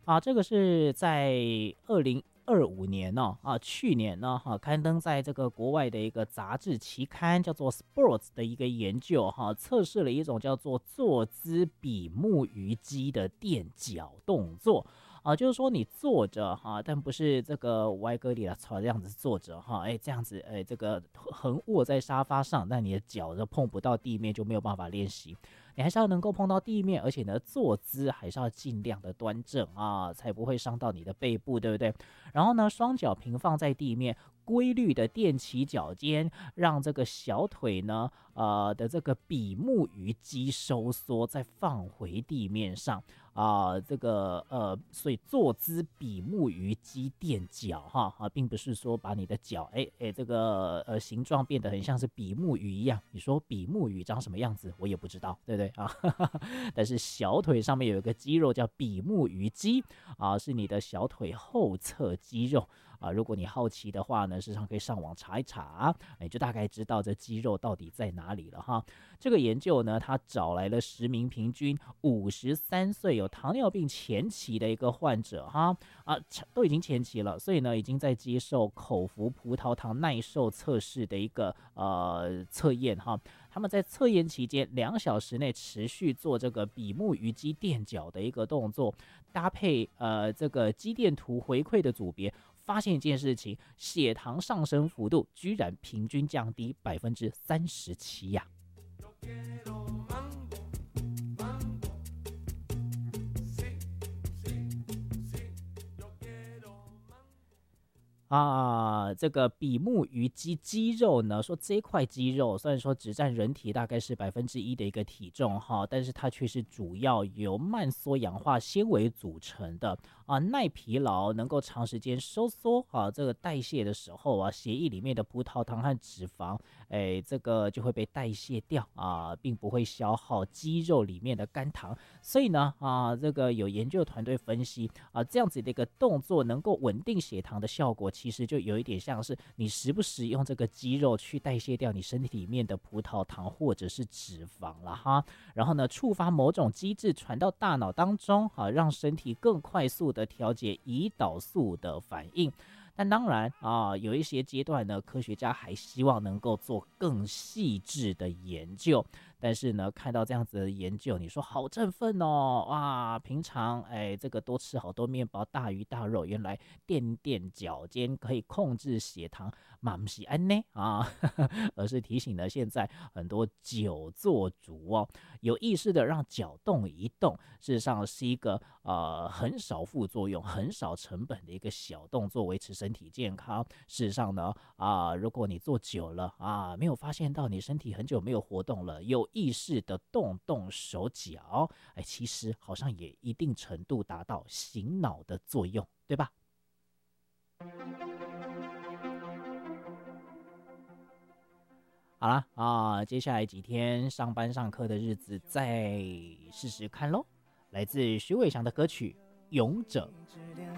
这个是在2025年去年呢刊登在这个国外的一个杂志期刊叫做《Sports》的一个研究测试了一种叫做坐姿比目鱼肌的垫脚动作。就是说你坐着但不是这个歪哥里这样子坐着这样子这个横卧在沙发上，但你的脚就碰不到地面，就没有办法练习。你还是要能够碰到地面，而且呢，坐姿还是要尽量的端正才不会伤到你的背部，对不对？然后呢，双脚平放在地面，规律的踮起脚尖，让这个小腿呢，的这个比目鱼肌收缩，再放回地面上。所以坐姿比目鱼肌垫脚并不是说把你的脚这个形状变得很像是比目鱼一样。你说比目鱼长什么样子，我也不知道，对不对但是小腿上面有一个肌肉叫比目鱼肌是你的小腿后侧肌肉如果你好奇的话呢，事实上可以上网查一查，你就大概知道这肌肉到底在哪里了这个研究呢，他找来了10名平均53岁有糖尿病前期的一个患者都已经前期了，所以呢，已经在接受口服葡萄糖耐受测试的一个测验他们在测验期间2小时内持续做这个比目鱼肌垫脚的一个动作，搭配这个肌电图回馈的组别，发现一件事情，血糖上升幅度居然平均降低37%呀。这个比目鱼肌肉呢，说这一块肌肉虽然说只占人体大概是1%的一个体重但是它却是主要由慢缩氧化纤维组成的耐疲劳，能够长时间收缩这个代谢的时候血液里面的葡萄糖和脂肪这个就会被代谢掉并不会消耗肌肉里面的肝糖。所以呢这个有研究团队分析这样子的一个动作能够稳定血糖的效果，其实就有一点像是你时不时用这个肌肉去代谢掉你身体里面的葡萄糖或者是脂肪了然后呢，触发某种机制传到大脑当中让身体更快速的调节胰岛素的反应。但当然有一些阶段呢，科学家还希望能够做更细致的研究。但是呢，看到这样子的研究，你说好振奋哇！平常这个多吃好多面包、大鱼大肉，原来垫脚尖可以控制血糖，嘛不是安呢而是提醒了现在很多久坐族有意识的让脚动一动，事实上是一个很少副作用、很少成本的一个小动作，维持身体健康。事实上呢如果你坐久了没有发现到你身体很久没有活动了，有意识的动手脚其实好像也一定程度达到醒脑的作用，对吧？好啦接下来几天上班上课的日子再试试看咯。来自徐伟翔的歌曲《勇者》。